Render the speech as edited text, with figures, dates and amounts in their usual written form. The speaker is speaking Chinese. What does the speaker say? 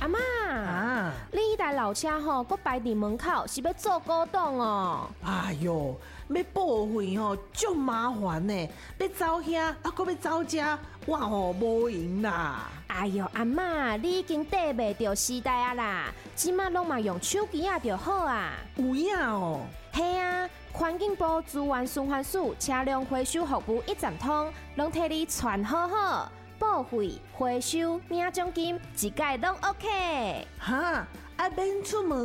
阿嬷， 啊， 你迄台老车吼，搁摆伫门口，是要做古董哦？ 哎哟，要报废吼，足麻烦呢。要走遐，啊，搁要走遮，我吼无闲啦。 哎哟，阿嬷，你已经跟袂着时代啊啦，即马拢嘛用手机啊就好啊。 有影哦。 嘿啊，环境部资源循环署车辆回收服务一站通，拢替你传好好，报废、回收、领奖金，一概拢 OK。 哈，啊免出门。